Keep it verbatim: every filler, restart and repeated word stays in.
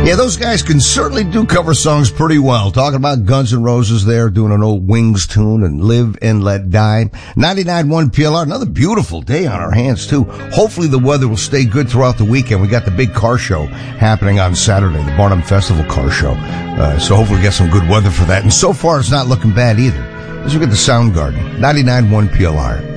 Yeah, those guys can certainly do cover songs pretty well. Talking about Guns N' Roses there, doing an old Wings tune and Live and Let Die. ninety-nine point one P L R, another beautiful day on our hands too. Hopefully the weather will stay good throughout the weekend. We got the big car show happening on Saturday, the Barnum Festival car show. Uh, so hopefully we get some good weather for that. And so far it's not looking bad either. Let's look at the Soundgarden, ninety-nine point one P L R.